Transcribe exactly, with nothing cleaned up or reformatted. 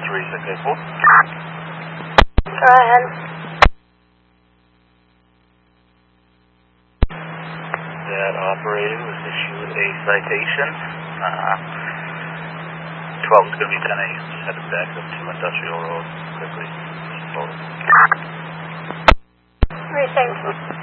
three six eight four. Go ahead. That operator was issued a citation. Uh, twelve is going to be ten A M. Just had to back up to Industrial Road quickly. Three, thank you.